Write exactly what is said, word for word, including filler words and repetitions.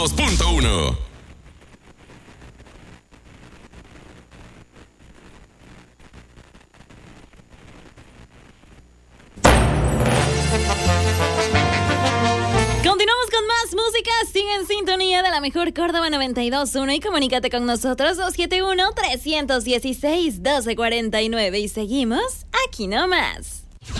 dos punto uno. Continuamos con más música, sigue en sintonía de la mejor Córdoba noventa y dos punto uno y comunícate con nosotros dos siete uno, tres uno seis, uno dos cuatro nueve y seguimos aquí nomás.